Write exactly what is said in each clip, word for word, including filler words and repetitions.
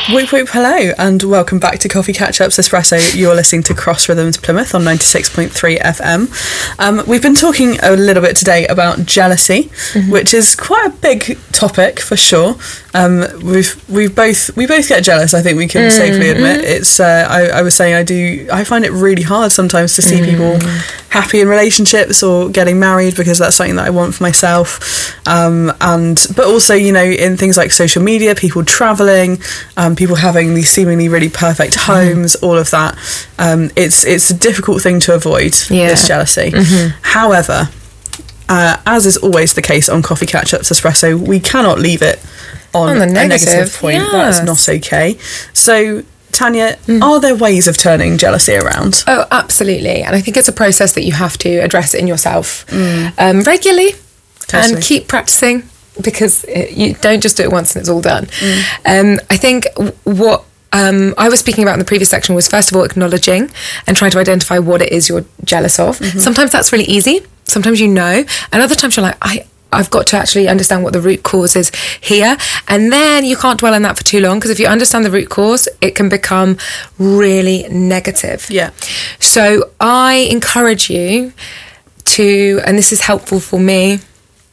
Whoop whoop hello and welcome back to Coffee Catch-Ups Espresso. You're listening to Cross Rhythms Plymouth on ninety-six point three F M. Um, we've been talking a little bit today about jealousy, mm-hmm. which is quite a big topic for sure. Um, we've we both we both get jealous. I think we can mm-hmm. safely admit it's. Uh, I, I was saying I do. I find it really hard sometimes to see mm-hmm. people happy in relationships or getting married because that's something that I want for myself. Um, and but also, you know, in things like social media, people traveling, um, people having these seemingly really perfect homes, mm-hmm. all of that. Um, it's it's a difficult thing to avoid, yeah. this jealousy. Mm-hmm. However, uh, as is always the case on Coffee Catch-Ups Espresso, we cannot leave it on, on the negative, a negative point. Yes. That's not okay. So, Tanya, mm. are there ways of turning jealousy around? Oh, absolutely. And I think it's a process that you have to address in yourself mm. um, regularly totally. and keep practicing, because it, you don't just do it once and it's all done. Mm. Um, I think what um, I was speaking about in the previous section was, first of all, acknowledging and trying to identify what it is you're jealous of. Mm-hmm. Sometimes that's really easy. Sometimes you know. And other times you're like, I... I've got to actually understand what the root cause is here. And then you can't dwell on that for too long, because if you understand the root cause, it can become really negative. Yeah. So I encourage you to, and this is helpful for me,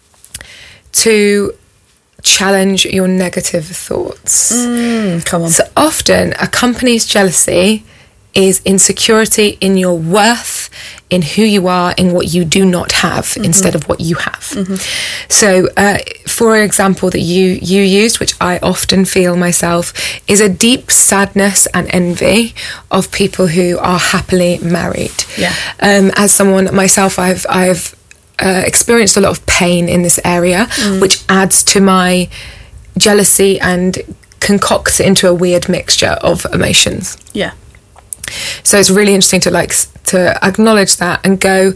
to challenge your negative thoughts. Mm, come on. So often accompanies jealousy is insecurity in your worth, in who you are, in what you do not have, mm-hmm. instead of what you have. Mm-hmm. So, uh, for example, that you you used, which I often feel myself, is a deep sadness and envy of people who are happily married. Yeah. Um, as someone myself, I've I've uh, experienced a lot of pain in this area, mm. which adds to my jealousy and concocts it into a weird mixture of emotions. Yeah. So it's really interesting to like to acknowledge that and go,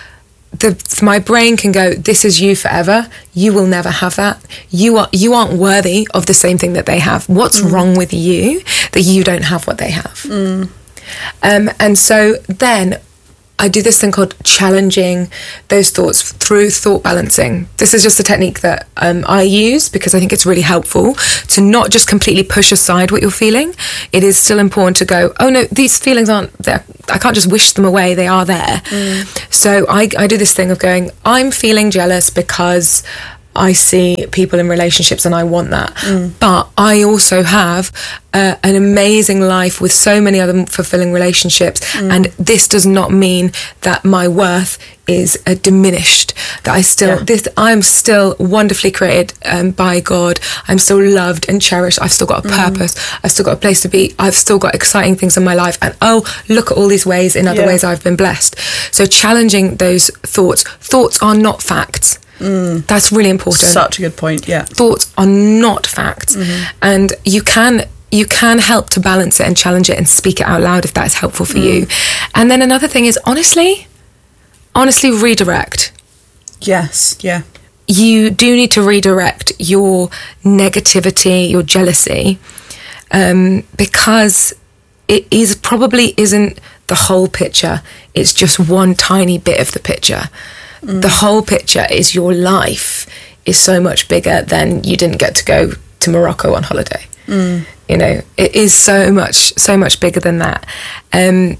the my brain can go, this is you forever. You will never have that. You are you aren't worthy of the same thing that they have. What's mm. wrong with you that you don't have what they have? Mm. Um, and so then I do this thing called challenging those thoughts through thought balancing. This is just a technique that um, I use because I think it's really helpful to not just completely push aside what you're feeling. It is still important to go, oh no, these feelings aren't there. I can't just wish them away. They are there. Mm. So I, I do this thing of going, I'm feeling jealous because I see people in relationships and I want that. Mm. But I also have uh, an amazing life with so many other fulfilling relationships. Mm. And this does not mean that my worth is uh, diminished. That I still, yeah. this, I'm still wonderfully created um, by God. I'm still loved and cherished. I've still got a purpose. Mm. I've still got a place to be. I've still got exciting things in my life. And oh, look at all these ways, in other yeah. ways I've been blessed. So challenging those thoughts. Thoughts are not facts. Mm. That's really important. Such a good point. Yeah, thoughts are not facts, mm-hmm. and you can you can help to balance it and challenge it and speak it out loud if that's helpful for mm. you. And then another thing is honestly, honestly redirect. Yes. Yeah. You do need to redirect your negativity, your jealousy, um, because it is probably isn't the whole picture. It's just one tiny bit of the picture. Mm. The whole picture is your life is so much bigger than you didn't get to go to Morocco on holiday. Mm. You know, it is so much, so much bigger than that. Um,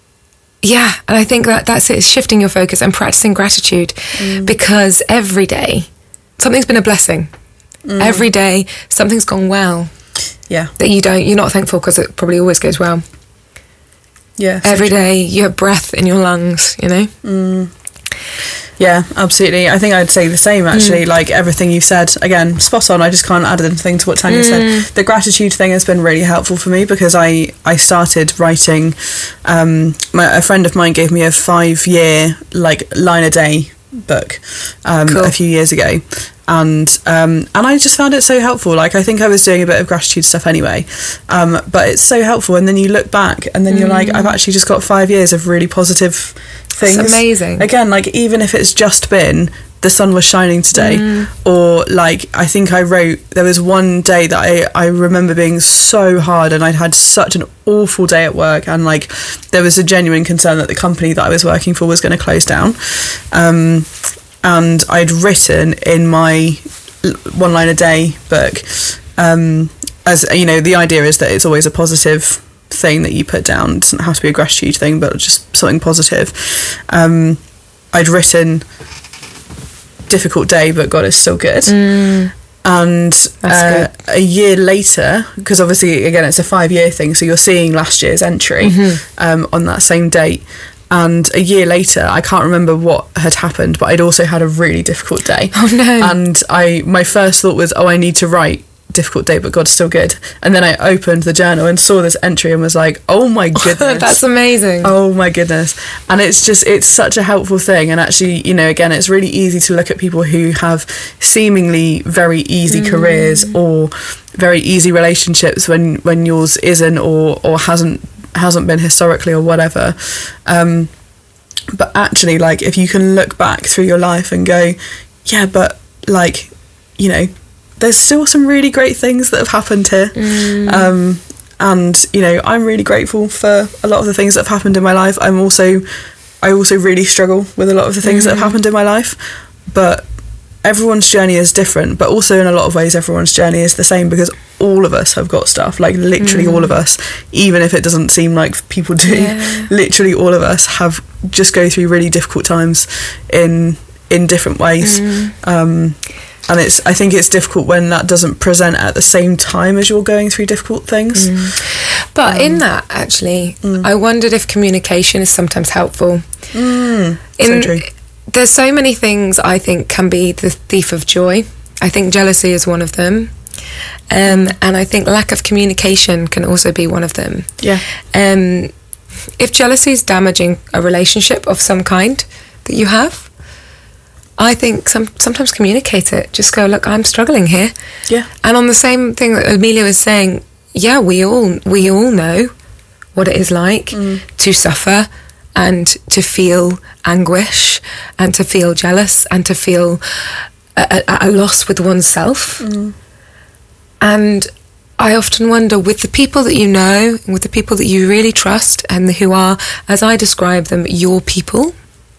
yeah, and I think that that's it, shifting your focus and practicing gratitude mm. because every day something's been a blessing. Mm. Every day something's gone well. Yeah. That you don't, you're not thankful because it probably always goes well. Yeah. Every day you have breath in your lungs, you know? Mm. Yeah, absolutely. I think I'd say the same, actually. Mm. Like, everything you've said, again, spot on. I just can't add anything to what Tanya mm. said. The gratitude thing has been really helpful for me because I, I started writing... Um, my, a friend of mine gave me a five-year, like, line-a-day book um, cool. a few years ago. And um, and I just found it so helpful. Like, I think I was doing a bit of gratitude stuff anyway. Um, but it's so helpful. And then you look back and then mm. you're like, I've actually just got five years of really positive things. It's amazing. Again, like, even if it's just been the sun was shining today mm. or like, I think I wrote, there was one day that I, I remember being so hard and I'd had such an awful day at work and like there was a genuine concern that the company that I was working for was going to close down. Um, and I'd written in my one line a day book um, as you know, the idea is that it's always a positive thing that you put down. It doesn't have to be a gratitude thing, but just something positive. Um, I'd written difficult day, but God is still good. Mm. And uh, a year later, because obviously, again, it's a five-year thing, so you're seeing last year's entry mm-hmm. um, on that same date. And a year later, I can't remember what had happened, but I'd also had a really difficult day. Oh, no. And I, my first thought was, oh, I need to write difficult day, but God's still good. And then I opened the journal and saw this entry and was like, oh my goodness. That's amazing. Oh my goodness. And it's just, it's such a helpful thing. And actually, you know, again, it's really easy to look at people who have seemingly very easy mm. careers or very easy relationships when, when yours isn't or, or hasn't hasn't been historically or whatever. Um, but actually, like, if you can look back through your life and go, yeah, but like, you know, there's still some really great things that have happened here. Mm. Um, and, you know, I'm really grateful for a lot of the things that have happened in my life. I'm also, I also really struggle with a lot of the things mm. that have happened in my life. But everyone's journey is different. But also in a lot of ways, everyone's journey is the same because all of us have got stuff. Like, literally mm. all of us, even if it doesn't seem like people do, yeah. literally all of us have just go through really difficult times in in different ways. Mm. Um And it's, I think it's difficult when that doesn't present at the same time as you're going through difficult things. Mm. But um, in that, actually, mm. I wondered if communication is sometimes helpful. Mm. In, so true. There's so many things I think can be the thief of joy. I think jealousy is one of them. Um, and I think lack of communication can also be one of them. Yeah. Um, if jealousy is damaging a relationship of some kind that you have, I think some, sometimes communicate it. Just go, look, I'm struggling here. Yeah. And on the same thing that Amelia was saying, yeah, we all we all know what it is like mm. to suffer and to feel anguish and to feel jealous and to feel a, a, a loss with oneself. Mm. And I often wonder, with the people that you know, and with the people that you really trust and who are, as I describe them, your people,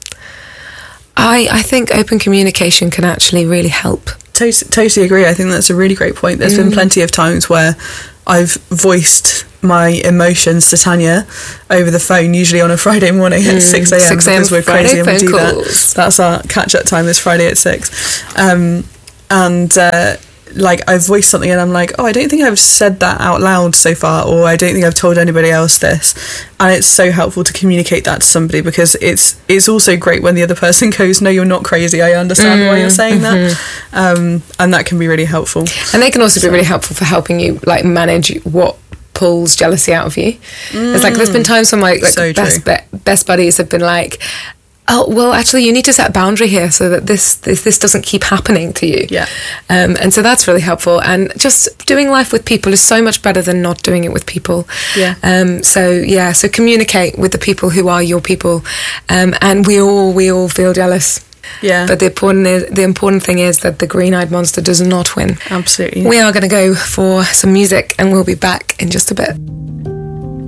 I, I think open communication can actually really help. Totally, totally agree. I think that's a really great point. There's mm. been plenty of times where I've voiced my emotions to Tanya over the phone, usually on a Friday morning at mm. six a.m. because we're Friday crazy and we do calls. that. That's our catch-up time, is Friday at six. Um, and... Uh, like, I've voiced something and I'm like, oh, I don't think I've said that out loud so far, or I don't think I've told anybody else this. And it's so helpful to communicate that to somebody, because it's it's also great when the other person goes, no, you're not crazy, I understand mm, why you're saying mm-hmm. that. Um, and that can be really helpful. And they can also so. be really helpful for helping you, like, manage what pulls jealousy out of you. Mm, it's like, there's been times when my like, so best, be- best buddies have been like, oh, well, actually, you need to set a boundary here so that this this, this doesn't keep happening to you. Yeah. Um, and so that's really helpful. And just doing life with people is so much better than not doing it with people. Yeah. Um. So, yeah, so communicate with the people who are your people. Um. And we all, we all feel jealous. Yeah. But the important, is, the important thing is that the green-eyed monster does not win. Absolutely. We are going to go for some music and we'll be back in just a bit.